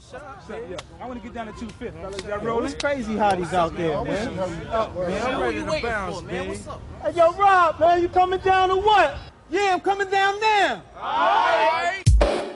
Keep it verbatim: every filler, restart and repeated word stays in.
Yeah, I want to get down to two fifty. Y'all rolling? It's crazy hotties out there, man. Man, I'm ready to bounce, man. What's up? Hey, yo, Rob, man, you coming down or what? Yeah, I'm coming down now. All right.